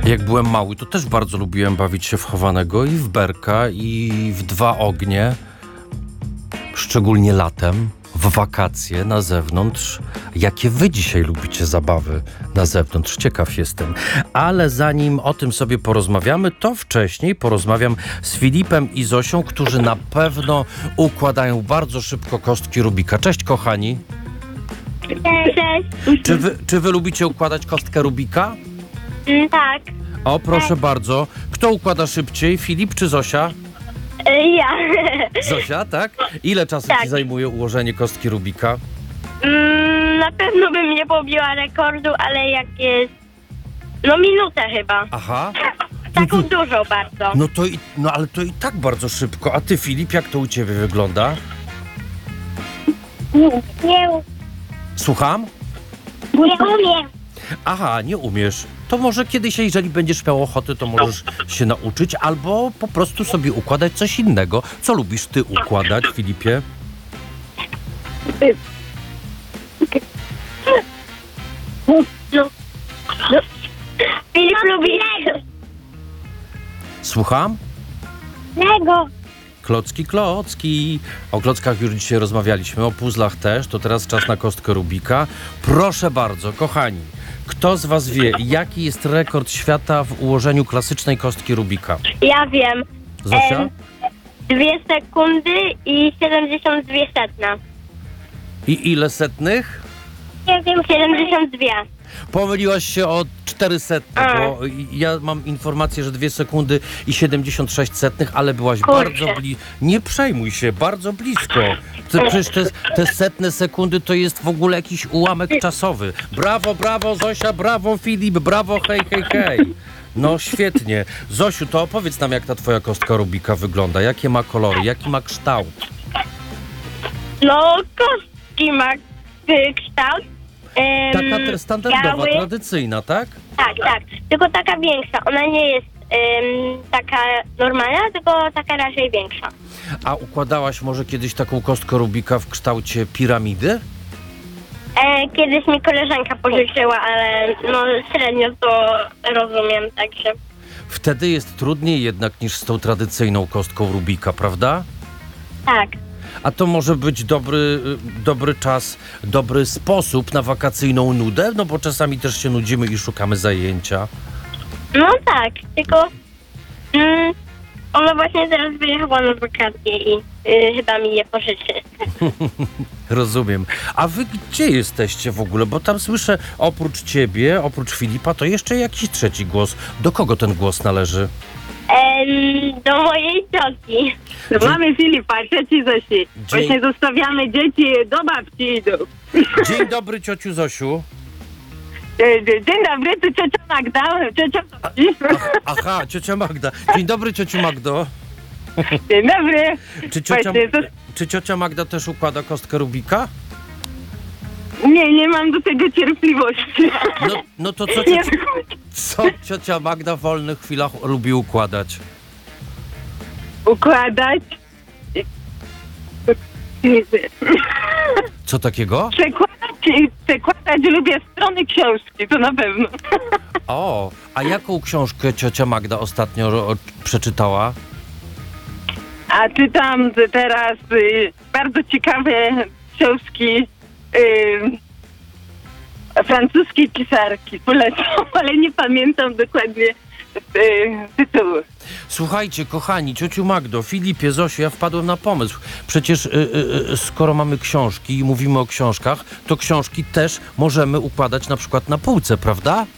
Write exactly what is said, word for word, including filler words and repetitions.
Jak byłem mały, to też bardzo lubiłem bawić się w chowanego i w berka, i w dwa ognie. Szczególnie latem, w wakacje, na zewnątrz. Jakie wy dzisiaj lubicie zabawy na zewnątrz? Ciekaw jestem. Ale zanim o tym sobie porozmawiamy, to wcześniej porozmawiam z Filipem i Zosią, którzy na pewno układają bardzo szybko kostki Rubika. Cześć, kochani. Cześć. Czy wy, czy wy lubicie układać kostkę Rubika? Mm, tak. O, proszę bardzo. Kto układa szybciej, Filip czy Zosia? Y, Ja. Zosia, tak? Ile czasu Tak. ci zajmuje ułożenie kostki Rubika? Mm, Na pewno bym nie pobiła rekordu, ale jak jest... No minutę chyba. Aha. Taką dużą bardzo. No to i, no ale to i tak bardzo szybko. A ty, Filip, jak to u ciebie wygląda? Nie, Słucham? nie umiem. Aha, nie umiesz. To może kiedyś, jeżeli będziesz miał ochotę, to możesz się nauczyć, albo po prostu sobie układać coś innego. Co lubisz ty układać, Filipie? No. No. Filip lubi... Słucham? Lego. Klocki, klocki. O klockach już dzisiaj rozmawialiśmy, o puzzlach też. To teraz czas na kostkę Rubika. Proszę bardzo, kochani, kto z was wie, jaki jest rekord świata w ułożeniu klasycznej kostki Rubika? Ja wiem. Zosia? Em, Dwie sekundy i siedemdziesiąt dwie setne. I ile setnych? Nie wiem. siedemdziesiąt dwie. Pomyliłaś się o cztery setne, A. bo ja mam informację, że dwie sekundy i siedemdziesiąt sześć setnych, ale byłaś Kurczę. bardzo blisko. Nie przejmuj się, bardzo blisko. To przecież te, te setne sekundy to jest w ogóle jakiś ułamek czasowy. Brawo, brawo, Zosia, brawo, Filip, brawo, hej, hej, hej. No świetnie. Zosiu, to opowiedz nam, jak ta twoja kostka Rubika wygląda. Jakie ma kolory, jaki ma kształt? No, kostki ma y, kształt. em, Taka te- standardowa, biały. tradycyjna, tak? Tak, tak. Tylko taka większa. Ona nie jest em, taka normalna, tylko taka raczej większa. A układałaś może kiedyś taką kostkę Rubika w kształcie piramidy? E, kiedyś mi koleżanka pożyczyła, ale no średnio to rozumiem, także... Wtedy jest trudniej jednak niż z tą tradycyjną kostką Rubika, prawda? Tak. A to może być dobry, y, dobry czas, dobry sposób na wakacyjną nudę, no bo czasami też się nudzimy i szukamy zajęcia. No tak, tylko... Mm, ona właśnie teraz wyjechała na wakacje i y, chyba mi je pożyczy. Rozumiem. A wy gdzie jesteście w ogóle? Bo tam słyszę oprócz ciebie, oprócz Filipa, to jeszcze jakiś trzeci głos. Do kogo ten głos należy? Em, do mojej cioci. Dzień- Mamy Filipa, cioci Zosi. Właśnie zostawiamy dzieci, do babci idą. Dzień dobry, ciociu Zosiu. E, Dzień dobry, tu ciocia Magda, ciocia Zosi. Aha, ciocia Magda. Dzień dobry, ciociu Magdo. Dzień dobry. Czy ciocia, Właśnie, to- czy ciocia Magda też układa kostkę Rubika? Nie, nie mam do tego cierpliwości. No, no to co, Nie, ciocia, co ciocia Magda w wolnych chwilach lubi układać? układać. Nie wiem. Co takiego? Przekładać, przekładać lubię strony książki, to na pewno. O, a jaką książkę ciocia Magda ostatnio ro- przeczytała? A czytam teraz y, bardzo ciekawe książki y, francuskiej pisarki. Polecam, ale nie pamiętam dokładnie y, tytułu. Słuchajcie, kochani, ciociu Magdo, Filipie, Zosiu, ja wpadłem na pomysł. Przecież y, y, y, skoro mamy książki i mówimy o książkach, to książki też możemy układać na przykład na półce, prawda?